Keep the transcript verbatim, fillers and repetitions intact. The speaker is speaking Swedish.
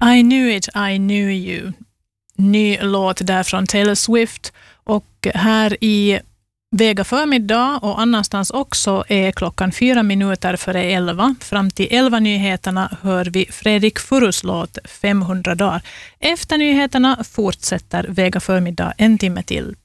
I knew it, I knew you. Ny låt där från Taylor Swift. Och här i Vega förmiddag och annanstans också är klockan fyra minuter före elva. Fram till elva nyheterna hör vi Fredrik Furus låt femhundra dagar. Efter nyheterna fortsätter Vega förmiddag en timme till.